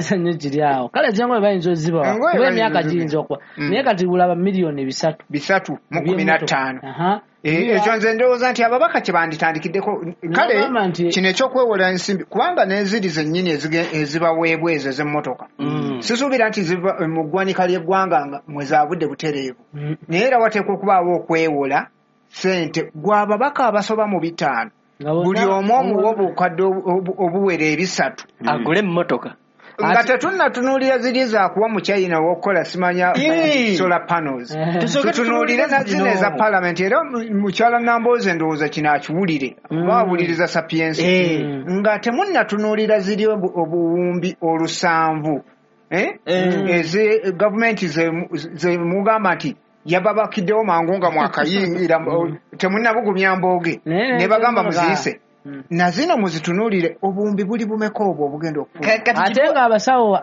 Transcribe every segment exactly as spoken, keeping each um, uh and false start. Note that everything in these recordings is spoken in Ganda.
Kitegeeza nnyo kiri awo. Kale jangu bayinza oziba. Kuba emyaka giyinza okuba. Naye kati bulaba miliyoni bisatu. Bisatu mu kumi na ttaano. Ekyo nze ndowooza nti ababaka kye banditandikiddeko. Kale kino ekyokwewola ensimbi kubanga n'enziri zennyini ezibaweebwa ezo ez'emmotoka. Sisuubira nti mu ggwanika ly'eggwanga mwe zaavudde butereevu. Naye era wateekwa okubaawo okwewola ssente gw'ababaka abasoba mu bitaano. Buli omu omuwa obukadde obuwera ebisatu. Agule emmotoka. Nga tetunnatunuulira ziri zaakuwa mu China w'okukola simanya solar panels. Tutunuulire na zino eza paalamenti era mukyala Nambooze ndowooza kino akiwulire. Baawuliriza Sapiensi. Nga temunnatunuulira ziri obuwumbi olusanvu. Ezi gavumenti ze mugamba nti yababakiddewo mangu nga mwakayingira temunnabugumya mbooge ne bagamba muziyise. Na zino muzitunuulire obuwumbi buli bumeka obwo obugenda okufuna. Ate nga abasawo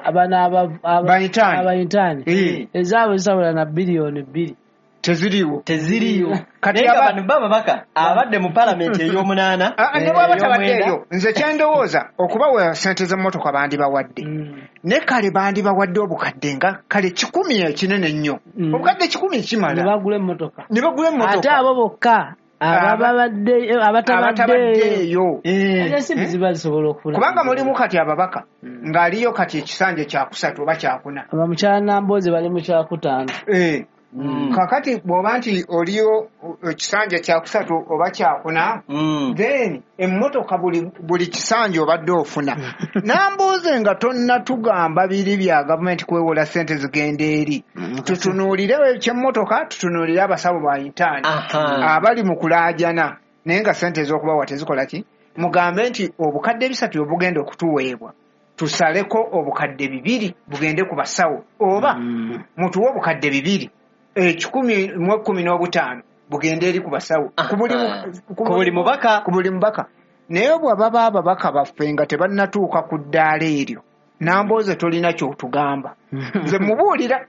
abayintaani ezaabwe zisawula na biliyoni bbiri. Teziriiwo. Teziriiwo. Kati abantu bababaka abadde mu paalamenti ey'omunaana. Ne bw'aba tabaddeeyo nze kyendowooza okubawa ssente z'emmotoka bandibawadde. Ne kale bandibawadde obukadde nga kale kikumi ekinene nnyo. Obukadde kikumi kimala. Ne bagula emmotoka. Ne bagula emmotoka. Ate abo bokka ababadde abatabaddeeyo ensimbi ziba zisobola okufuna. Kubanga mulimu kati ababaka ng'aliyo kati ekisanja kyakusatu oba kyakuna. Abamukyala Nambooze bali mu kyakutaano. Mm. Kakati bw'oba nti oliyo ekisanja kyakusatu oba kyakuna mm. then emmotoka buli, buli kisanja obadde ofuna. Nambooze nga tonna tugamba biri bya gavumenti kwewola ssente zigenda eri. Mm. Tutunuulire ekyemmotoka tutunuulire abasawo ba yintaani abali mu kulaajana naye nga ssente ez'okubawa tezikola ki. Mugambe nti obukadde bisatu obugenda okutuweebwa tusaleko obukadde bibiri bugende ku basawo oba mm. mutuwe obukadde bibiri ekikumi mu ekkumi n'obutaano bugende eri ku basawo ku buli mubaka ku buli mubaka. Naye bw'ababa ababaka baffe nga tebannatuuka ku ddaala eryo Nambooze tolina kyotugamba. Nze mubuulira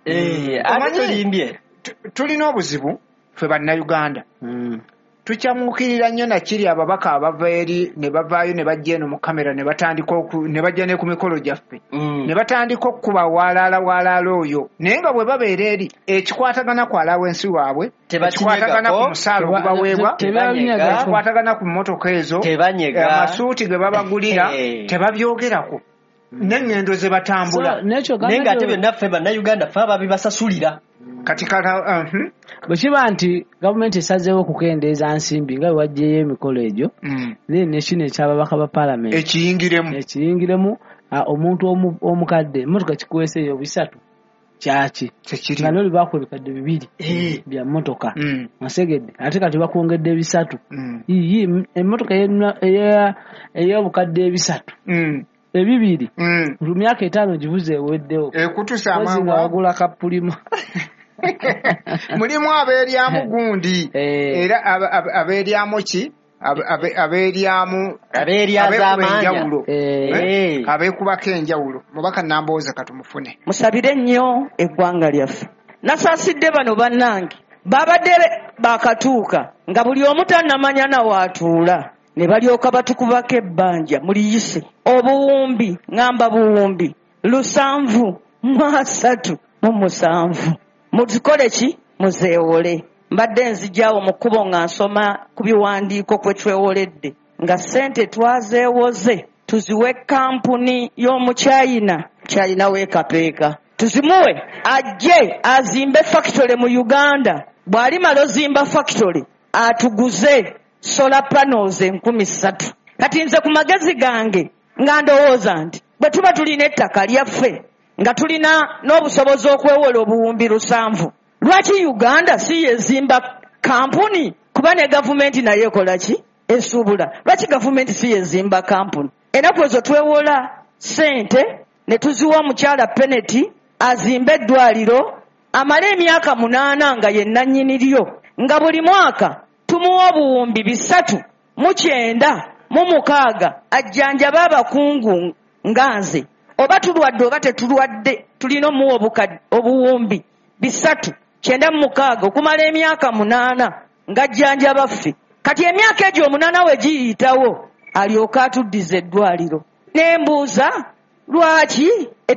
tulina obuzibu ffe bannayuganda. Tukyamuukirira nnyo nakiri ababaka abava eri ne bavaayo ne bajja eno mu kamera ne batandika ne bajja ne ku mikolo gyaffe ne batandika okuba waalaala waalaala oyo naye nga bwe babeera eri ekikwatagana ku alawensi waabwe ekikwatagana ku musaala ogubaweebwa ekikwatagana ku mmotoka ezo amasuuti ge babagulira tebabyogerako n'engendo ze batambula naye ng'ate byonna ffe bannayuganda ffe ababibasasulira. Kati kata bwe kiba nti gavumenti esazeewo okukendeeza nsimbi nga bwe wajjeeyo emikolo egyo then nekino ekyababaka ba paalamenti ekiyingiremu ekiyingiremu omuntu omukadde emmotoka kikuweeseeyo bisatu kyaki nga noli baako ebikadde bibiri bya mmotoka masegedde ate kati bakwongedde bisatu emmotoka ey'obukadde ebisatu ebibiri mu myaka etaano gibuze eweddewo ekutusa amangu wagula kapulimu. Mulimu abeeryamu gundi era abeeryamu ki abeeryamu abeeryaz'amanjawulo abeekubako enjawulo. Mubaka Nambooze katumufune musabire nnyo eggwanga lyaffe. Nasaasidde bano bannange babadde bakatuuka nga buli omu tannamanya nawaatuula ne balyoka batukubako ebbanja muliyise obuwumbi ngamba buwumbi lusanvu mu asatu mu musanvu. Muzikole ki muzeewole. Mbadde nzijaawo mu kkubo nga nsoma ku biwandiiko kwe twewoledde nga ssente twazeewoze tuziwe kampuni y'omu China China weekapeeka tuzimuwe ajje azimbe factory mu Uganda. Bw'alimala ozimba factory atuguze solar panels enkumi ssatu. Kati nze ku magezi gange nga ndowooza nti bwe tuba tulina ettaka lyaffe nga tulina n'obusobozi okwewola obuwumbi lusanvu, lwaki Uganda si yezimba kampuni? Kuba ne gavumenti naye ekola ki? Esuubula. Lwaki gavumenti si yezimba kampuni? Ennaku ezo twewola ssente ne tuziwa mukyala Peneti azimbe eddwaliro amale emyaka munaana nga ye nannyini lyo, nga buli mwaka tumuwa obuwumbi bisatu mu kyenda mu mukaaga ajjanjaba abakungu nga nze. Oba tulwadde oba tetulwadde tulina omuwa obuwumbi bisatu kyenda mu mukaaga okumala emyaka munaana ng'ajjanjaba ffe. Kati emyaka egyo omunaana we giyitawo alyoka atuddiza eddwaliro. Ne mbuuza lwaki